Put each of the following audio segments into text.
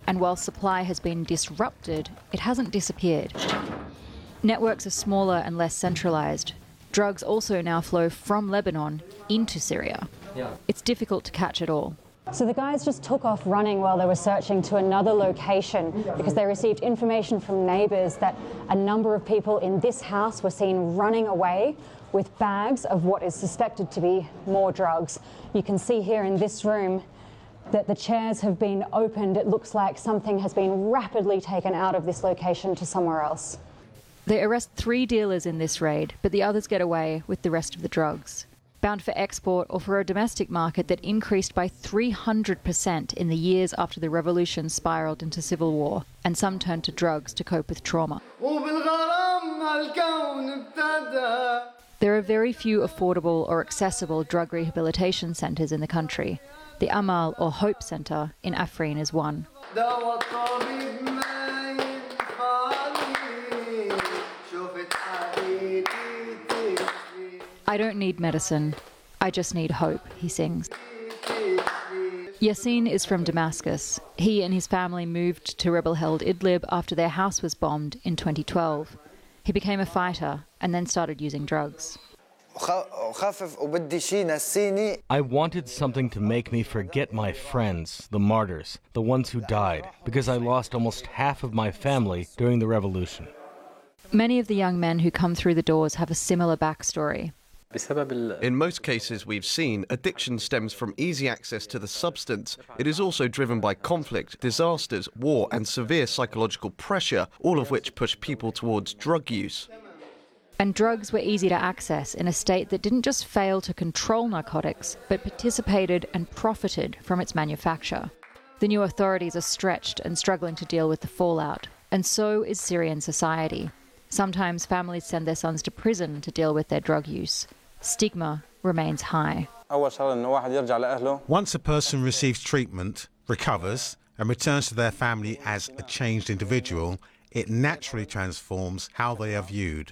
And while supply has been disrupted, it hasn't disappeared. Networks are smaller and less centralised. Drugs also now flow from Lebanon into Syria. It's difficult to catch it all. So the guys just took off running while they were searching to another location because they received information from neighbours that a number of people in this house were seen running away with bags of what is suspected to be more drugs. You can see here in this room that the chairs have been opened. It looks like something has been rapidly taken out of this location to somewhere else. They arrest 3 dealers in this raid, but the others get away with the rest of the drugs. Bound for export or for a domestic market that increased by 300% in the years after the revolution spiralled into civil war, and some turned to drugs to cope with trauma. There are very few affordable or accessible drug rehabilitation centres in the country. The Amal or Hope Centre in Afrin is one. I don't need medicine, I just need hope, he sings. Yassin is from Damascus. He and his family moved to rebel-held Idlib after their house was bombed in 2012. He became a fighter and then started using drugs. I wanted something to make me forget my friends, the martyrs, the ones who died, because I lost almost half of my family during the revolution. Many of the young men who come through the doors have a similar backstory. In most cases we've seen, addiction stems from easy access to the substance. It is also driven by conflict, disasters, war and severe psychological pressure, all of which push people towards drug use. And drugs were easy to access in a state that didn't just fail to control narcotics, but participated and profited from its manufacture. The new authorities are stretched and struggling to deal with the fallout, and so is Syrian society. Sometimes families send their sons to prison to deal with their drug use. Stigma remains high. Once a person receives treatment, recovers, and returns to their family as a changed individual, it naturally transforms how they are viewed.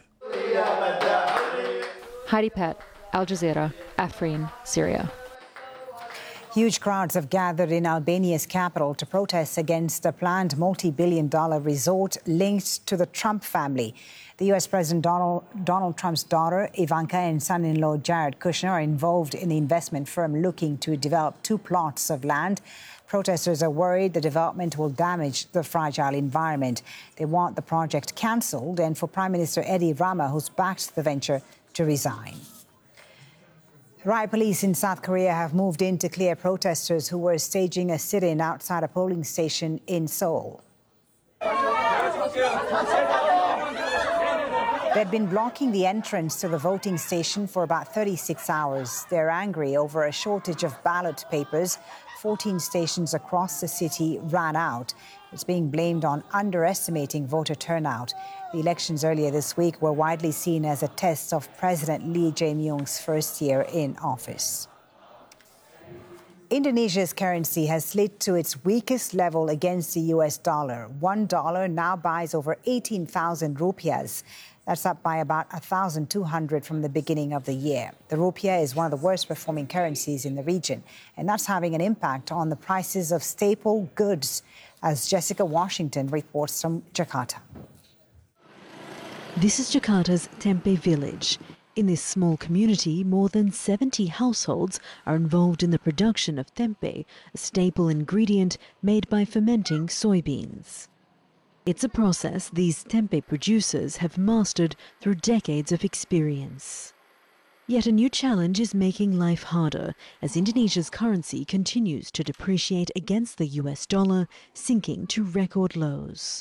Heidi Pett, Al Jazeera, Afrin, Syria. Huge crowds have gathered in Albania's capital to protest against a planned multi-billion-dollar resort linked to the Trump family. The U.S. President Donald Trump's daughter, Ivanka, and son-in-law Jared Kushner are involved in the investment firm looking to develop 2 plots of land. Protesters are worried the development will damage the fragile environment. They want the project cancelled and for Prime Minister Edi Rama, who's backed the venture, to resign. Riot police in South Korea have moved in to clear protesters who were staging a sit-in outside a polling station in Seoul. They'd been blocking the entrance to the voting station for about 36 hours. They're angry over a shortage of ballot papers. 14 stations across the city ran out. It's being blamed on underestimating voter turnout. The elections earlier this week were widely seen as a test of President Lee Jae-myung's first year in office. Indonesia's currency has slid to its weakest level against the US dollar. $1 now buys over 18,000 rupiahs. That's up by about 1,200 from the beginning of the year. The rupiah is one of the worst performing currencies in the region, and that's having an impact on the prices of staple goods, as Jessica Washington reports from Jakarta. This is Jakarta's Tempe village. In this small community, more than 70 households are involved in the production of tempe, a staple ingredient made by fermenting soybeans. It's a process these tempe producers have mastered through decades of experience. Yet a new challenge is making life harder as Indonesia's currency continues to depreciate against the US dollar, sinking to record lows.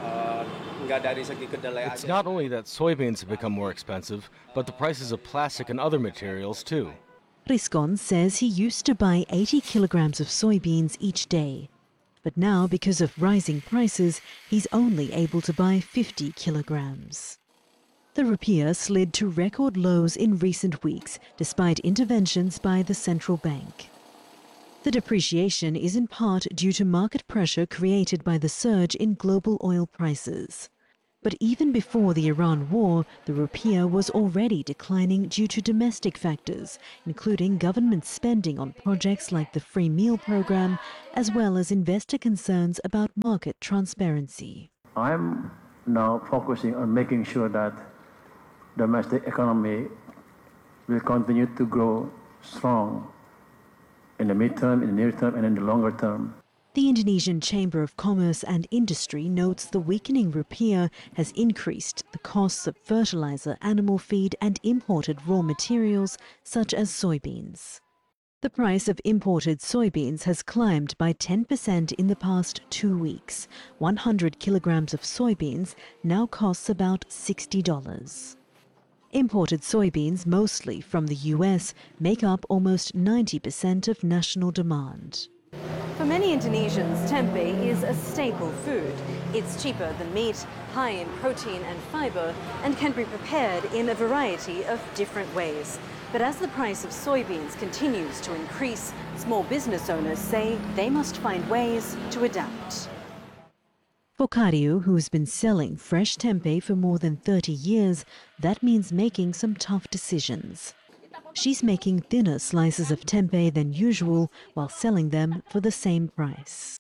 It's not only that soybeans have become more expensive, but the prices of plastic and other materials too. Riscon says he used to buy 80 kilograms of soybeans each day. But now, because of rising prices, he's only able to buy 50 kilograms. The rupiah slid to record lows in recent weeks, despite interventions by the central bank. The depreciation is in part due to market pressure created by the surge in global oil prices. But even before the Iran war, the rupiah was already declining due to domestic factors, including government spending on projects like the free meal program, as well as investor concerns about market transparency. I'm now focusing on making sure that domestic economy will continue to grow strong in the midterm, in the near term, and in the longer term. The Indonesian Chamber of Commerce and Industry notes the weakening rupiah has increased the costs of fertilizer, animal feed and imported raw materials such as soybeans. The price of imported soybeans has climbed by 10% in the past 2 weeks. 100 kilograms of soybeans now costs about $60. Imported soybeans, mostly from the US, make up almost 90% of national demand. For many Indonesians, tempeh is a staple food. It's cheaper than meat, high in protein and fiber, and can be prepared in a variety of different ways. But as the price of soybeans continues to increase, small business owners say they must find ways to adapt. For Karyu, who's been selling fresh tempeh for more than 30 years, that means making some tough decisions. She's making thinner slices of tempeh than usual while selling them for the same price.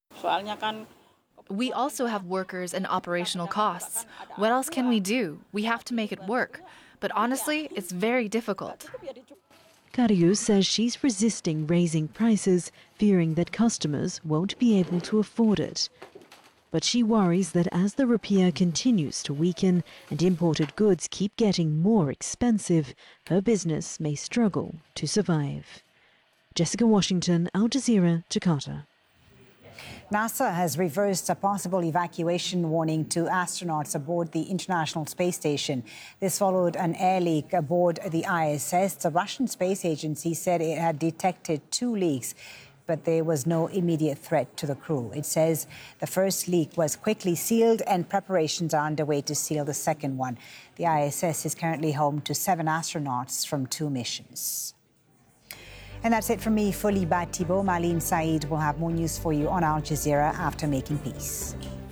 We also have workers and operational costs. What else can we do? We have to make it work. But honestly, it's very difficult. Karyu says she's resisting raising prices, fearing that customers won't be able to afford it. But she worries that as the rupiah continues to weaken and imported goods keep getting more expensive, her business may struggle to survive. Jessica Washington, Al Jazeera, Jakarta. NASA has reversed a possible evacuation warning to astronauts aboard the International Space Station. This followed an air leak aboard the ISS. The Russian Space Agency said it had detected 2 leaks, but there was no immediate threat to the crew. It says the first leak was quickly sealed and preparations are underway to seal the second one. The ISS is currently home to 7 astronauts from 2 missions. And that's it from me, Fully Bad Thibault. Marlene Saeed will have more news for you on Al Jazeera after Making Peace.